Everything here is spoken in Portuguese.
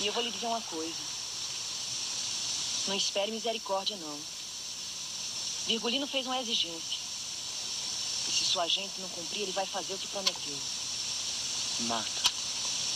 E eu vou lhe dizer uma coisa. Não espere misericórdia, não. Virgulino fez uma exigência. E se sua gente não cumprir, ele vai fazer o que prometeu. Marta.